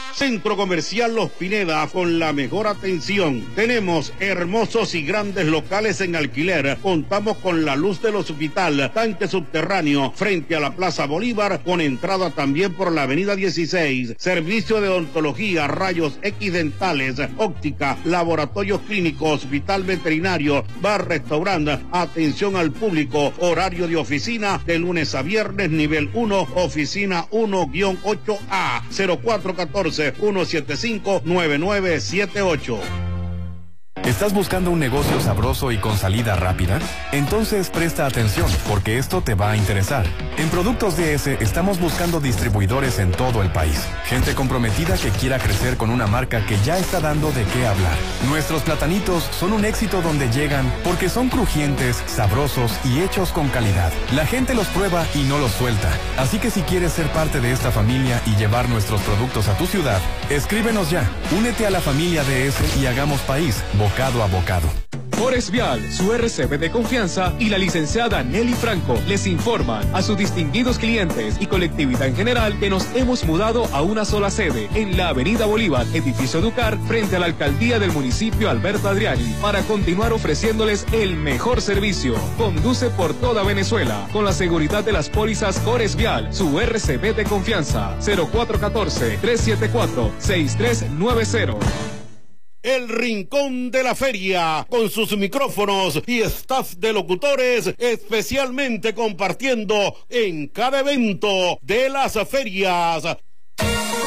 Centro Comercial Los Pineda, con la mejor atención. Tenemos hermosos y grandes locales en alquiler. Contamos con la luz del hospital, tanque subterráneo frente a la Plaza Bolívar, con entrada también por la avenida 16. Servicio de odontología, rayos X dentales, óptica, laboratorios clínicos, hospital veterinario, bar, restaurante, atención al público, horario de oficina de lunes a viernes, nivel 1, oficina 1-8A, 0414-175-9978. ¿Estás buscando un negocio sabroso y con salida rápida? Entonces presta atención, porque esto te va a interesar. En Productos DS estamos buscando distribuidores en todo el país. Gente comprometida que quiera crecer con una marca que ya está dando de qué hablar. Nuestros platanitos son un éxito donde llegan porque son crujientes, sabrosos y hechos con calidad. La gente los prueba y no los suelta. Así que si quieres ser parte de esta familia y llevar nuestros productos a tu ciudad, escríbenos ya. Únete a la familia DS y hagamos país, bocado a bocado. Forest Vial, su RCB de confianza y la licenciada Nelly Franco les informan a sus distinguidos clientes y colectividad en general que nos hemos mudado a una sola sede en la Avenida Bolívar, edificio Ducar, frente a la alcaldía del municipio Alberto Adriani, para continuar ofreciéndoles el mejor servicio. Conduce por toda Venezuela con la seguridad de las pólizas Forest Vial, su RCB de confianza, 0414-374-6390. El Rincón de la Feria, con sus micrófonos y staff de locutores, especialmente compartiendo en cada evento de las ferias